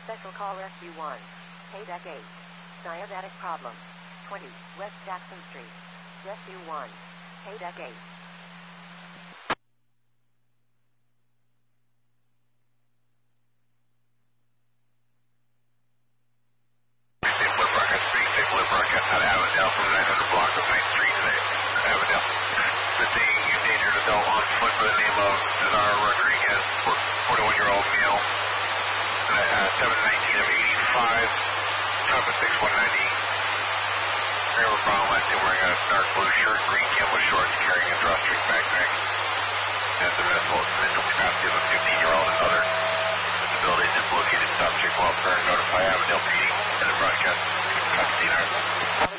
Special call Rescue 1. Payback 8. Diabetic problem. 20, West Jackson Street. Rescue 1. Payback 8. Wearing a dark blue shirt, green camo shorts, carrying a drawstring backpack. Has the mental capacity of a 15-year-old and other disabilities. If located, stop, check welfare, and notify Avondale PD and the broadcast. Custody.